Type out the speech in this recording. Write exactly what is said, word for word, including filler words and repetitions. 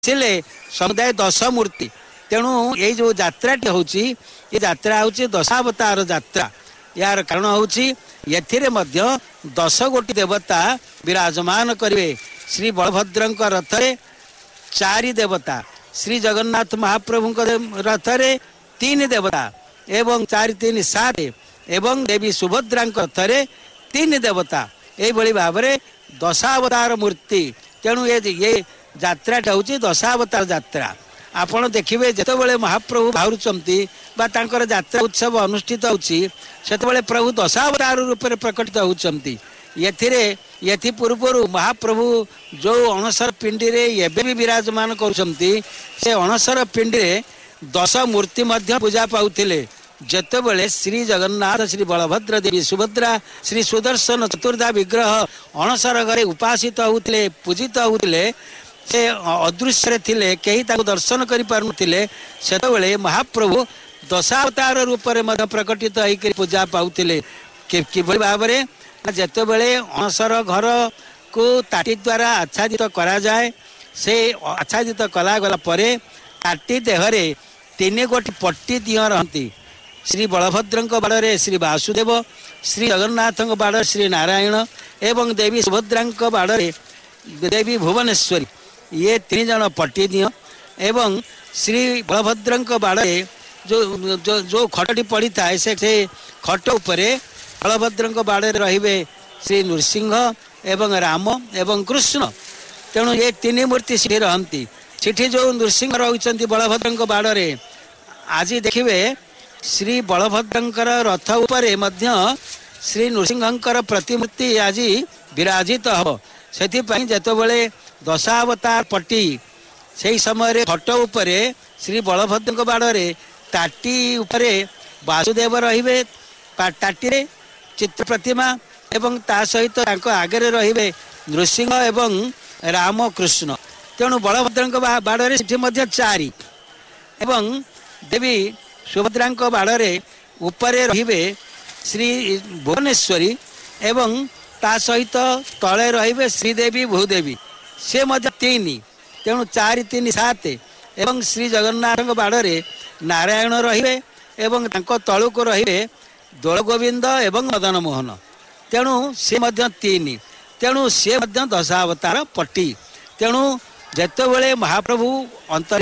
ଆସିଲେ ସମୁଦାୟ ଦଶ ମୂର୍ତ୍ତି। ତେଣୁ ଏଇ ଯେଉଁ ଯାତ୍ରାଟି ହେଉଛି ଏ ଯାତ୍ରା ହେଉଛି ଦଶାବତାର ଯାତ୍ରା। ଏହାର କାରଣ ହେଉଛି ଏଥିରେ ମଧ୍ୟ ଦଶ ଗୋଟି ଦେବତା ବିରାଜମାନ କରିବେ। ଶ୍ରୀ ବଳଭଦ୍ରଙ୍କ ରଥରେ ଚାରି ଦେବତା, ଶ୍ରୀ ଜଗନ୍ନାଥ ମହାପ୍ରଭୁଙ୍କ ରଥରେ ତିନି ଦେବତା ଏବଂ ଚାରି ତିନି ସାତ ଏବଂ ଦେବୀ ସୁଭଦ୍ରାଙ୍କ ରଥରେ ତିନି ଦେବତା। ଏଇଭଳି ଭାବରେ ଦଶାବତାର ମୂର୍ତ୍ତି। ତେଣୁ ଏ ଏ ଯାତ୍ରାଟା ହେଉଛି ଦଶାବତାର ଯାତ୍ରା। ଆପଣ ଦେଖିବେ ଯେତେବେଳେ ମହାପ୍ରଭୁ ବାହାରୁଛନ୍ତି ବା ତାଙ୍କର ଯାତ୍ରା ଉତ୍ସବ ଅନୁଷ୍ଠିତ ହେଉଛି ସେତେବେଳେ ପ୍ରଭୁ ଦଶାବତାର ରୂପରେ ପ୍ରକଟିତ ହେଉଛନ୍ତି। ଏଥିରେ ଏଥି ପୂର୍ବରୁ ମହାପ୍ରଭୁ ଯେଉଁ ଅଣସର ପିଣ୍ଡିରେ ଏବେ ବି ବିରାଜମାନ କରୁଛନ୍ତି ସେ ଅଣସର ପିଣ୍ଡିରେ ଦଶ ମୂର୍ତ୍ତି ମଧ୍ୟ ପୂଜା ପାଉଥିଲେ। ଯେତେବେଳେ ଶ୍ରୀ ଜଗନ୍ନାଥ, ଶ୍ରୀ ବଳଭଦ୍ର, ଦେବୀ ସୁଭଦ୍ରା, ଶ୍ରୀ ସୁଦର୍ଶନ ଚତୁର୍ଦ୍ଧା ବିଗ୍ରହ ଅଣସର ଘରେ ଉପାସିତ ହେଉଥିଲେ, ପୂଜିତ ହେଉଥିଲେ, ସେ ଅଦୃଶ୍ୟରେ ଥିଲେ, କେହି ତାଙ୍କୁ ଦର୍ଶନ କରିପାରୁନଥିଲେ। ସେତେବେଳେ ମହାପ୍ରଭୁ ଦଶାବତାର ରୂପରେ ମଧ୍ୟ ପ୍ରକଟିତ ହେଇକରି ପୂଜା ପାଉଥିଲେ। କିଭଳି ଭାବରେ ଯେତେବେଳେ ଅଣସର ଘରକୁ ତାଟି ଦ୍ୱାରା ଆଚ୍ଛାଦିତ କରାଯାଏ, ସେ ଆଚ୍ଛାଦିତ କରାଗଲା ପରେ ତାଟି ଦେହରେ ତିନି ଗୋଟି ପଟି ଦିଅ ରହନ୍ତି। ଶ୍ରୀ ବଳଭଦ୍ରଙ୍କ ବାଡ଼ରେ ଶ୍ରୀ ବାସୁଦେବ, ଶ୍ରୀ ଜଗନ୍ନାଥଙ୍କ ବାଡ଼ରେ ଶ୍ରୀ ନାରାୟଣ ଏବଂ ଦେବୀ ସୁଭଦ୍ରାଙ୍କ ବାଡ଼ରେ ଦେବୀ ଭୁବନେଶ୍ୱରୀ। ଇଏ ତିନି ଜଣ ପଟି ଦିଅ ଏବଂ ଶ୍ରୀ ବଳଭଦ୍ରଙ୍କ ବାଡ଼ରେ ଯେଉଁ ଯେଉଁ ଖଟଟି ପଡ଼ିଥାଏ ସେ ସେ ଖଟ ଉପରେ ବଳଭଦ୍ରଙ୍କ ବାଡ଼ରେ ରହିବେ ଶ୍ରୀ ନୃସିଂହ ଏବଂ ରାମ ଏବଂ କୃଷ୍ଣ। ତେଣୁ ଏ ତିନି ମୂର୍ତ୍ତି ସେଠି ରହନ୍ତି। ସେଠି ଯେଉଁ ନୃସିଂହ ରହୁଛନ୍ତି ବଳଭଦ୍ରଙ୍କ ବାଡ଼ରେ, ଆଜି ଦେଖିବେ ଶ୍ରୀ ବଳଭଦ୍ରଙ୍କର ରଥ ଉପରେ ମଧ୍ୟ ଶ୍ରୀ ନୃସିଂହଙ୍କର ପ୍ରତିମୂର୍ତ୍ତି ଆଜି ବିରାଜିତ ହେବ। ସେଥିପାଇଁ ଯେତେବେଳେ ଦଶାବତାର ପଟି ସେହି ସମୟରେ ଖଟ ଉପରେ ଶ୍ରୀ ବଳଭଦ୍ରଙ୍କ ବାଡ଼ରେ ତାଟି ଉପରେ ବାସୁଦେବ ରହିବେ, ତାଟିରେ ଚିତ୍ର ପ୍ରତିମା ଏବଂ ତା ସହିତ ତାଙ୍କ ଆଗରେ ରହିବେ ନୃସିଂହ ଏବଂ ରାମକୃଷ୍ଣ। ତେଣୁ ବଳଭଦ୍ରଙ୍କ ବାଡ଼ରେ ସେଠି ମଧ୍ୟ ଚାରି ଏବଂ ଦେବୀ ସୁଭଦ୍ରାଙ୍କ ବାଡ଼ରେ ଉପରେ ରହିବେ ଶ୍ରୀ ଭୁବନେଶ୍ୱରୀ ଏବଂ ତା ସହିତ ତଳେ ରହିବେ ଶ୍ରୀଦେବୀ ଭୂଦେବୀ, ସେ ମଧ୍ୟ ତିନି। ତେଣୁ ଚାରି ତିନି ସାତ ଏବଂ ଶ୍ରୀ ଜଗନ୍ନାଥଙ୍କ ବାଡ଼ରେ ନାରାୟଣ ରହିବେ ଏବଂ ତାଙ୍କ ତଳକୁ ରହିବେ ଦୋଳଗୋବିନ୍ଦ ଏବଂ ମଦନମୋହନ। ତେଣୁ ସେ ମଧ୍ୟ ତିନି। ତେଣୁ ସେ ମଧ୍ୟ ଦଶାବତାର ପଟି। ତେଣୁ ଯେତେବେଳେ ମହାପ୍ରଭୁ ଅନ୍ତର